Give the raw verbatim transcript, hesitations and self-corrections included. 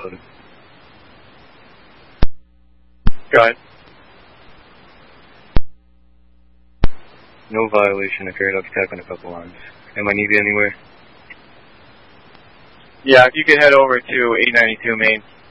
load. Go ahead. No violation occurred. I'll be tapping a couple lines. Am I needed anywhere? Yeah, if you could head over to eight ninety-two Main.